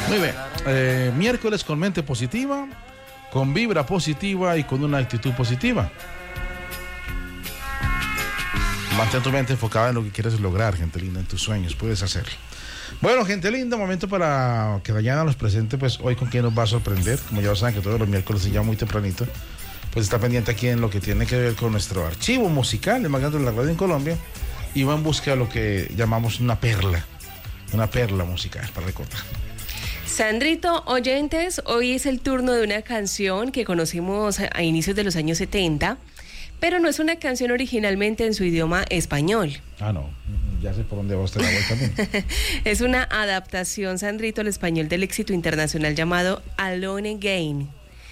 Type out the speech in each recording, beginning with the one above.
Muy bien. Miércoles con mente positiva, con vibra positiva y con una actitud positiva. Mantén tu mente enfocada en lo que quieres lograr, gente linda, en tus sueños, puedes hacerlo. Bueno, gente linda, momento para que Dayana nos presente, pues hoy con quién nos va a sorprender. Como ya saben que todos los miércoles se llama muy tempranito, pues está pendiente aquí en lo que tiene que ver con nuestro archivo musical, el más grande de la radio en Colombia, y va en busca de lo que llamamos una perla musical para recordar. Sandrito, oyentes, hoy es el turno de una canción que conocimos a inicios de los años 70, pero no es una canción originalmente en su idioma español. Ah, no, ya sé por dónde va usted la vuelta también. Es una adaptación, Sandrito, al español del éxito internacional llamado Alone Again.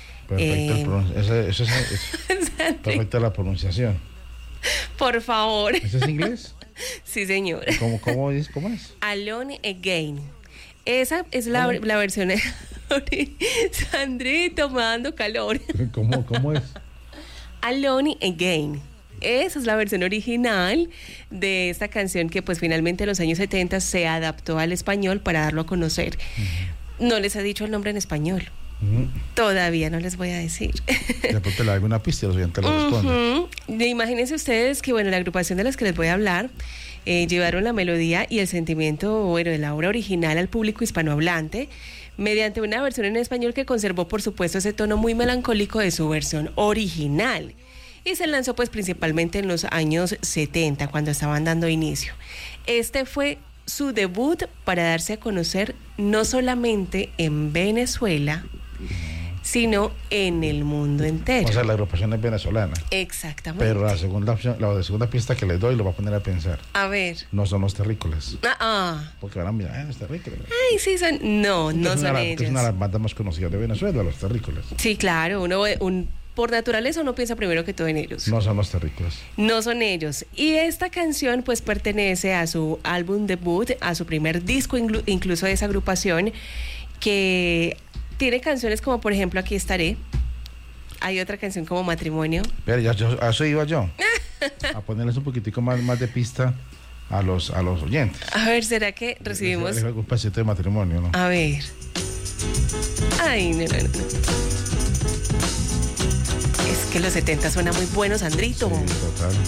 Perfecta la pronunciación. Por favor. ¿Ese es inglés? Sí, señor. ¿Cómo es? Alone Again. Esa es la versión. Sandrito, me dando calor. ¿Cómo es? Alone Again. Esa es la versión original de esta canción que pues finalmente en los años 70 se adaptó al español para darlo a conocer. No les he dicho el nombre en español. Todavía no les voy a decir. Después te le hago una pista y los oyentes lo responden. Imagínense ustedes que bueno, la agrupación de las que les voy a hablar llevaron la melodía y el sentimiento de la obra original al público hispanohablante mediante una versión en español que conservó por supuesto ese tono muy melancólico de su versión original y se lanzó pues principalmente en los años 70 cuando estaban dando inicio. Este fue su debut para darse a conocer no solamente en Venezuela, sino en el mundo entero. O sea, la agrupación es venezolana. Exactamente. Pero la segunda pista que les doy lo va a poner a pensar. A ver. No son los Terrícolas. Porque van a mirar, los Terrícolas. Ay, sí, son. No son ellos. Es una de las bandas más conocidas de Venezuela, los Terrícolas. Sí, claro. Por naturaleza uno piensa primero que todo en ellos. No son los Terrícolas. No son ellos. Y esta canción pues pertenece a su álbum debut, a su primer disco incluso de esa agrupación, que tiene canciones como por ejemplo Aquí estaré. Hay otra canción como Matrimonio. Pero a eso iba yo. A ponerles un poquitico más de pista a los oyentes. A ver, ¿será que recibimos un pasito de Matrimonio, no? A ver. Ay, no. Es que los 70 suena muy bueno, Sandrito. Sí, total.